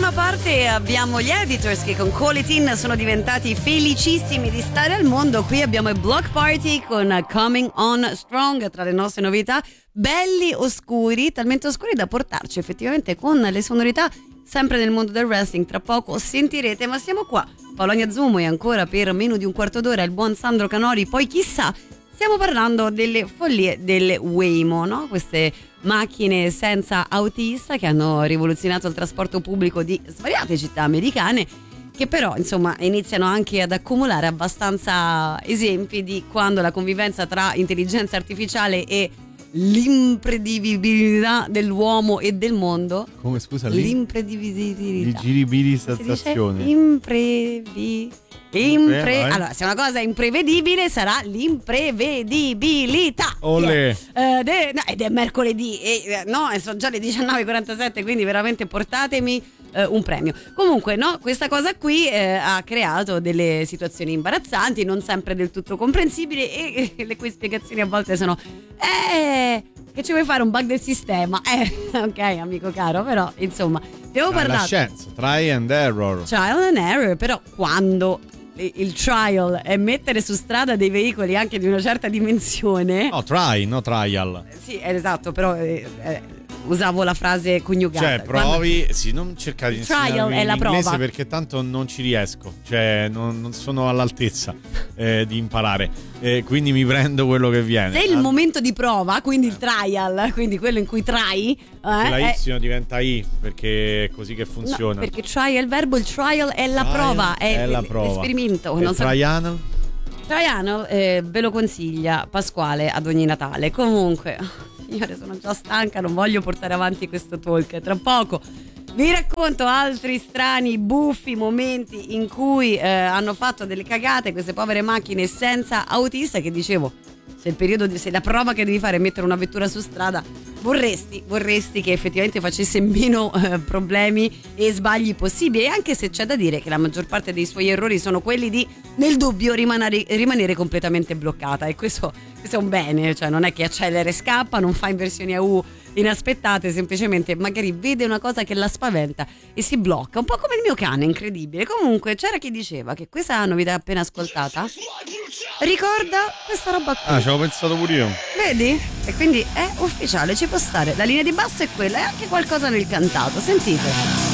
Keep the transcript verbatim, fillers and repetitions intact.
una parte abbiamo gli Editors che con Call It In sono diventati felicissimi di stare al mondo. Qui abbiamo i Block Party con Coming On Strong tra le nostre novità, belli oscuri, talmente oscuri da portarci effettivamente con le sonorità sempre nel mondo del wrestling. Tra poco sentirete, ma siamo qua. Paolonia Zumo e ancora per meno di un quarto d'ora il buon Sandro Canori, poi chissà. Stiamo parlando delle follie delle Waymo, no? Queste macchine senza autista che hanno rivoluzionato il trasporto pubblico di svariate città americane, che però insomma iniziano anche ad accumulare abbastanza esempi di quando la convivenza tra intelligenza artificiale e l'imprevedibilità dell'uomo e del mondo. Come scusa? L'imprevedibilità. L'imprevedibilizzazione. Imprevi Impre- eh, allora, se una cosa è imprevedibile sarà l'imprevedibilità. Olè. Uh, de- no, ed è mercoledì e, eh, no, e sono già le diciannove e quarantasette, quindi veramente portatemi uh, un premio. Comunque, no, questa cosa qui eh, ha creato delle situazioni imbarazzanti, non sempre del tutto comprensibili, e, e le cui spiegazioni a volte sono eh che ci vuoi fare, un bug del sistema? Eh, ok, amico caro, però insomma abbiamo Ah, parlato la scienza, try and error. trial and error, però quando il trial è mettere su strada dei veicoli anche di una certa dimensione. No, try, no trial. Sì, esatto, però eh, eh, usavo la frase coniugata. Cioè, provi, quando... sì, non cercare di trial insegnarmi è la l'inglese prova, perché tanto non ci riesco, cioè non, non sono all'altezza eh, di imparare, eh, quindi mi prendo quello che viene. Se il ah. momento di prova, quindi il trial, quindi quello in cui try, eh, la Y è... diventa I perché è così che funziona. No, perché try è il verbo, il trial è la trial prova, è, è la l- prova. l'esperimento. E non so... trial? Trial eh, ve lo consiglia Pasquale ad ogni Natale. Comunque, signore, sono già stanca, non voglio portare avanti questo talk. Tra poco vi racconto altri strani, buffi momenti in cui eh, hanno fatto delle cagate queste povere macchine senza autista, che dicevo, se il periodo di, se la prova che devi fare è mettere una vettura su strada, vorresti vorresti che effettivamente facesse meno eh, problemi e sbagli possibili, anche se c'è da dire che la maggior parte dei suoi errori sono quelli di, nel dubbio, rimanere, rimanere completamente bloccata, e questo, questo è un bene, cioè non è che accelera e scappa, non fa inversioni a U inaspettate, semplicemente magari vede una cosa che la spaventa e si blocca, un po' come il mio cane, incredibile. Comunque c'era chi diceva che questa novità appena ascoltata ricorda questa roba qui. Ah, ci avevo pensato pure io. Vedi? E quindi è ufficiale, ci può stare, la linea di basso è quella e anche qualcosa nel cantato, sentite.